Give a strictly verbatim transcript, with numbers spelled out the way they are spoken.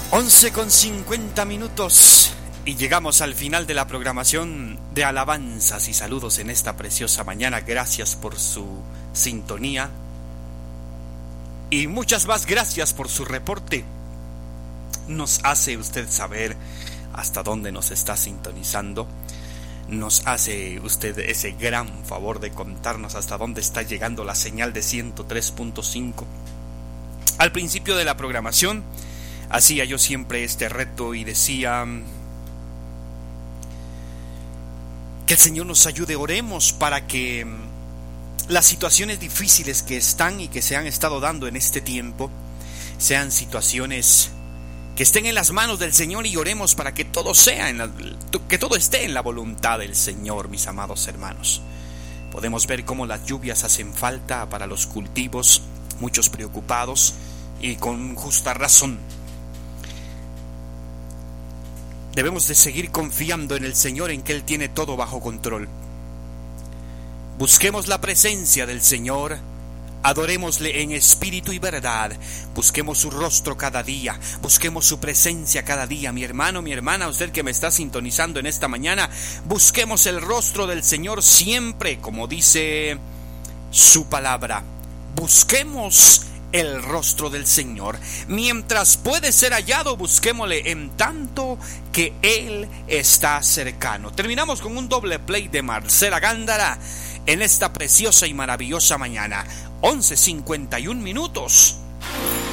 once con cincuenta minutos y llegamos al final de la programación de alabanzas y saludos en esta preciosa mañana. Gracias por su sintonía y muchas más gracias por su reporte. Nos hace usted saber hasta dónde nos está sintonizando. Nos hace usted ese gran favor de contarnos hasta dónde está llegando la señal de ciento tres punto cinco. Al principio de la programación hacía yo siempre este reto y decía que el Señor nos ayude. Oremos para que las situaciones difíciles que están y que se han estado dando en este tiempo sean situaciones que estén en las manos del Señor, y oremos para que todo sea en la, que todo esté en la voluntad del Señor, mis amados hermanos. Podemos ver cómo las lluvias hacen falta para los cultivos, muchos preocupados y con justa razón. Debemos de seguir confiando en el Señor, en que Él tiene todo bajo control. Busquemos la presencia del Señor, adorémosle en espíritu y verdad, busquemos su rostro cada día, busquemos su presencia cada día. Mi hermano, mi hermana, usted que me está sintonizando en esta mañana, busquemos el rostro del Señor siempre, como dice su palabra. Busquemos el rostro del Señor. Mientras puede ser hallado, busquémosle en tanto que Él está cercano. Terminamos con un doble play de Marcela Gándara en esta preciosa y maravillosa mañana. once cincuenta y un minutos.